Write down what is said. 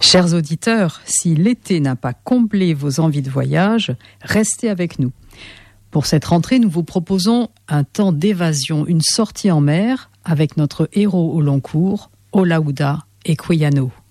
Chers auditeurs, si l'été n'a pas comblé vos envies de voyage, restez avec nous. Pour cette rentrée, nous vous proposons un temps d'évasion, une sortie en mer avec notre héros au long cours, Olaouda Equiano.